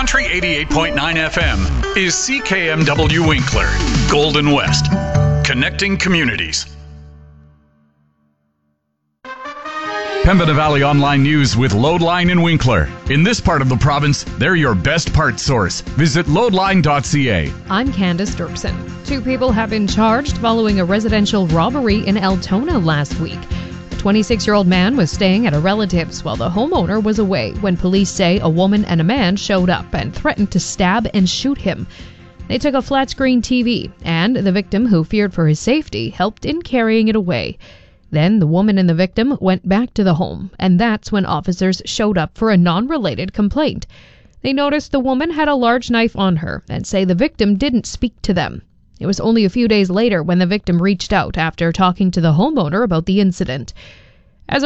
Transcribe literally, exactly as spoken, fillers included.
Country eighty-eight point nine F M is C K M W Winkler, Golden West, connecting communities. Pembina Valley Online News with Loadline in Winkler. In this part of the province, they're your best parts source. Visit loadline dot c a. I'm Candace Dirksen. Two people have been charged following a residential robbery in Altona last week. A twenty-six-year-old man was staying at a relative's while the homeowner was away when police say a woman and a man showed up and threatened to stab and shoot him. They took a flat-screen T V, and the victim, who feared for his safety, helped in carrying it away. Then the woman and the victim went back to the home, and that's when officers showed up for a non-related complaint. They noticed the woman had a large knife on her and say the victim didn't speak to them. It was only a few days later when the victim reached out after talking to the homeowner about the incident.